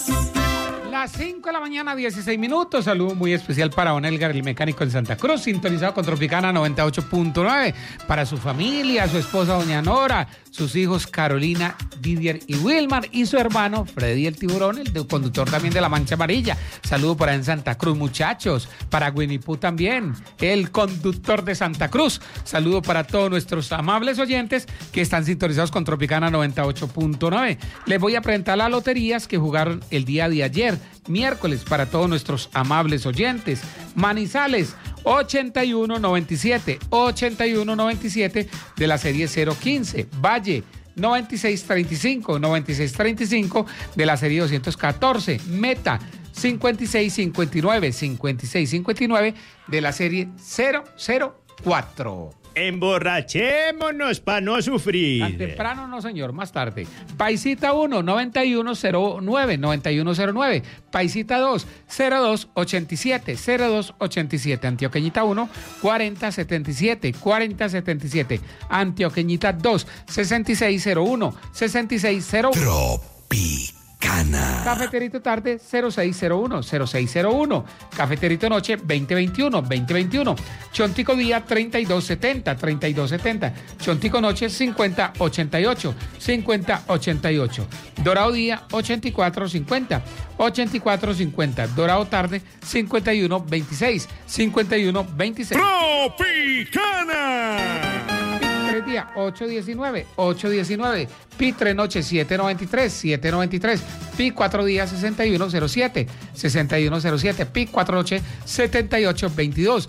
Las 5 de la mañana, 16 minutos. Saludo muy especial para Don Elgar, el mecánico en Santa Cruz, sintonizado con Tropicana 98.9. Para su familia, su esposa Doña Nora, sus hijos Carolina, Didier y Wilmar, y su hermano Freddy el Tiburón, el conductor también de La Mancha Amarilla. Saludo para en Santa Cruz, muchachos. Para Winnie Pooh también, el conductor de Santa Cruz. Saludo para todos nuestros amables oyentes que están sintonizados con Tropicana 98.9. Les voy a presentar las loterías que jugaron el día de ayer, miércoles, para todos nuestros amables oyentes. Manizales, 8197 de la serie 015. Valle, 9635 de la serie 214. Meta, 5659 de la serie 004. Emborrachémonos para no sufrir. Tan temprano no, señor, más tarde. Paisita 1, 9109. Paisita 2, 0287. Antioqueñita 1, 4077. Antioqueñita 2, 6601. Tropicana. Cafeterito tarde 0601. Cafeterito noche 2021. Chontico día 3270. Chontico noche 5088. Dorado día 8450. Dorado tarde 5126. Tropicana. Día 819. Pi 3 noche 793. Pi 4 días 6107. Pi 4 noche 7822.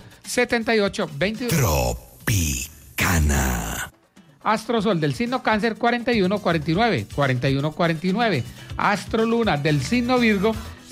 Tropicana. Astrosol del signo Cáncer 4149. Astroluna del signo Virgo